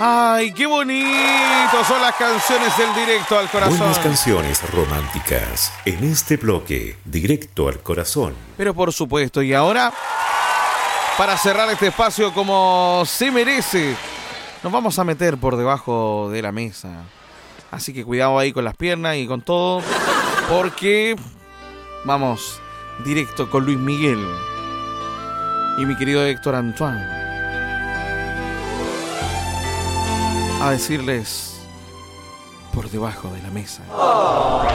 ¡Ay, qué bonito! Son las canciones del Directo al Corazón. Buenas canciones románticas en este bloque, Directo al Corazón. Pero por supuesto, y ahora, para cerrar este espacio como se merece, nos vamos a meter por debajo de la mesa. Así que cuidado ahí con las piernas y con todo, porque vamos directo con Luis Miguel y mi querido Héctor Antoine a decirles por debajo de la mesa.